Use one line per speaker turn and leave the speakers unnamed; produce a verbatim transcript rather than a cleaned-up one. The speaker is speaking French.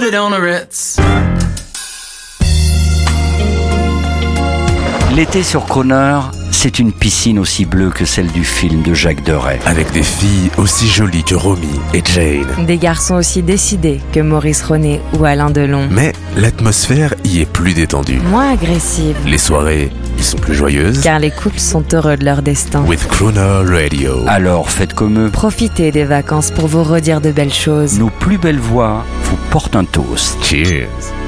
put it on the Ritz.
L'été sur Croner, c'est une piscine aussi bleue que celle du film de Jacques Deray.
Avec des filles aussi jolies que Romy et Jane.
Des garçons aussi décidés que Maurice Ronet ou Alain Delon.
Mais l'atmosphère y est plus détendue.
Moins agressive.
Les soirées y sont plus joyeuses.
Car les couples sont heureux de leur destin.
With Croner Radio.
Alors faites comme eux.
Profitez des vacances pour vous redire de belles choses.
Nos plus belles voix vous portent un toast.
Cheers.